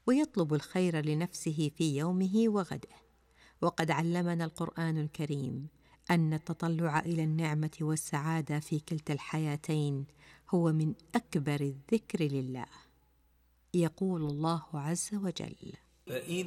ويطلب الخير لنفسه في يومه وغده. وقد علمنا القرآن الكريم أن التطلع إلى النعمة والسعادة في كلتا الحياتين هو من أكبر الذكر لله. يقول الله عز وجل: